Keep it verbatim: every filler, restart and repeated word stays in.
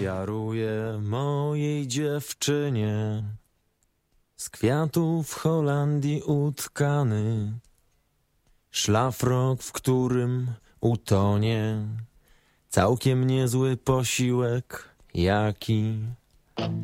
Daruję mojej dziewczynie z kwiatów Holandii utkany szlafrok, w którym utonie całkiem niezły posiłek, jaki